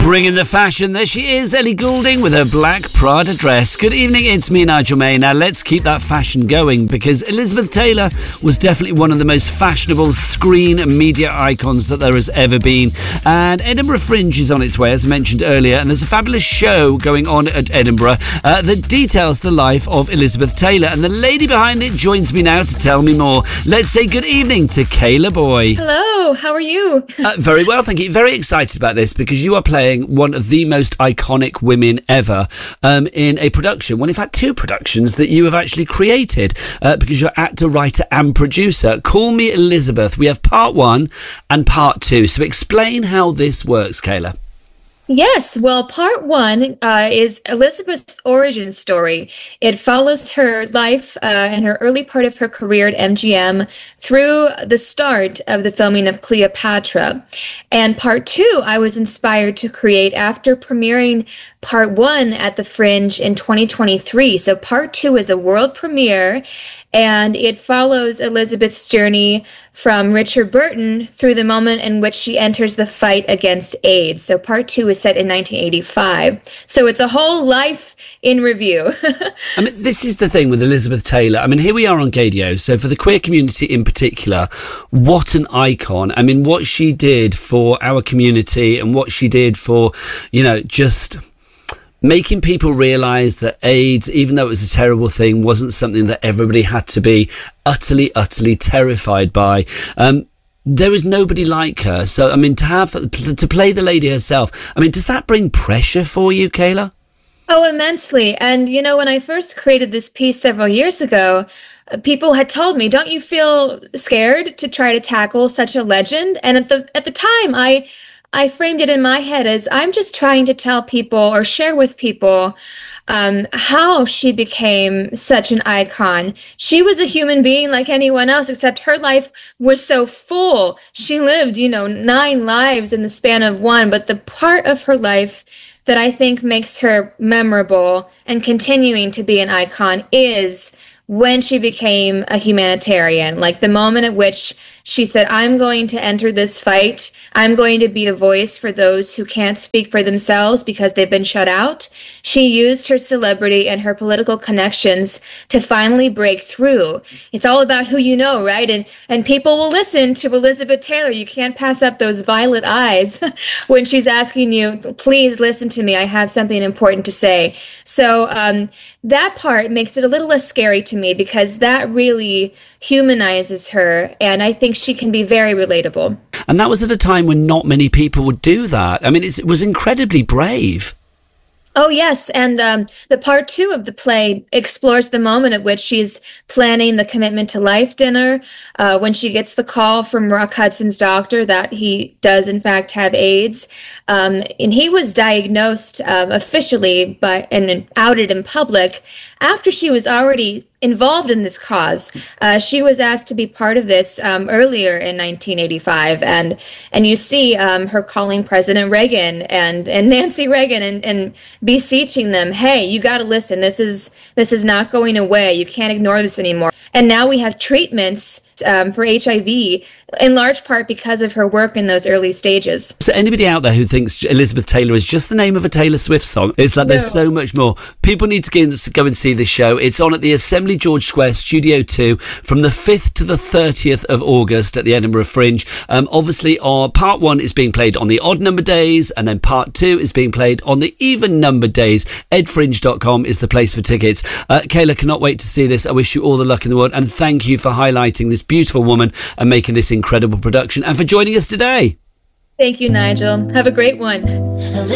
Bringing the fashion, there she is, Ellie Goulding with her black Prada dress. Good evening, it's me, Nigel May. Now let's keep that fashion going, because Elizabeth Taylor was definitely one of the most fashionable screen media icons that there has ever been. And Edinburgh Fringe is on its way, as I mentioned earlier, and there's a fabulous show going on at Edinburgh that details the life of Elizabeth Taylor. And the lady behind it joins me now to tell me more. Let's say good evening to Kayla Boy. Hello, how are you? Very well, thank you. Very excited about this, because you are playing one of the most iconic women ever in a production. Well, in fact, two productions that you have actually created, because you're actor, writer and producer. Call Me Elizabeth. We have part one and part two. So explain how this works, Kayla. Yes, well, part one is Elizabeth's origin story. It follows her life and her early part of her career at MGM through the start of the filming of Cleopatra. And part two, I was inspired to create after premiering part one at the Fringe in 2023. So part two is a world premiere, and it follows Elizabeth's journey from Richard Burton through the moment in which she enters the fight against AIDS. So part two is set in 1985. So it's a whole life in review. I mean, this is the thing with Elizabeth Taylor. I mean, here we are on Gadio. So for the queer community in particular, what an icon. I mean, what she did for our community and what she did for, you know, just making people realise that AIDS, even though it was a terrible thing, wasn't something that everybody had to be utterly terrified by. There was nobody like her. So, I mean, to play the lady herself, I mean, does that bring pressure for you, Kayla? Oh, immensely. And, you know, when I first created this piece several years ago, people had told me, don't you feel scared to try to tackle such a legend? And at the time, I framed it in my head as I'm just trying to tell people or share with people how she became such an icon. She was a human being like anyone else, except her life was so full. She lived, 9 lives in the span of one. But the part of her life that I think makes her memorable and continuing to be an icon is when she became a humanitarian, like the moment at which she said, I'm going to enter this fight. I'm going to be a voice for those who can't speak for themselves because they've been shut out. She used her celebrity and her political connections to finally break through. It's all about who you know, right? And people will listen to Elizabeth Taylor. You can't pass up those violet eyes when she's asking you, please listen to me. I have something important to say. So that part makes it a little less scary to me, because that really humanizes her, and I think she can be very relatable. And that was at a time when not many people would do that. I mean, it was incredibly brave. Oh, yes. And the part two of the play explores the moment at which she's planning the Commitment to Life dinner, when she gets the call from Rock Hudson's doctor that he does, in fact, have AIDS. And he was diagnosed officially and outed in public after she was already involved in this cause. She was asked to be part of this earlier in 1985, and you see her calling President Reagan and Nancy Reagan and beseeching them, hey, you got to listen. This is not going away. You can't ignore this anymore. And now we have treatments for HIV, in large part because of her work in those early stages. So anybody out there who thinks Elizabeth Taylor is just the name of a Taylor Swift song, it's like there's so much more. People need to go and see this show. It's on at the Assembly George Square Studio 2 from the 5th to the 30th of August at the Edinburgh Fringe. Obviously, part one is being played on the odd number days, and then part two is being played on the even number days. edfringe.com is the place for tickets. Kayla, cannot wait to see this. I wish you all the luck in the world, and thank you for highlighting this beautiful woman and making this incredible production, and for joining us today. Thank you, Nigel. Have a great one.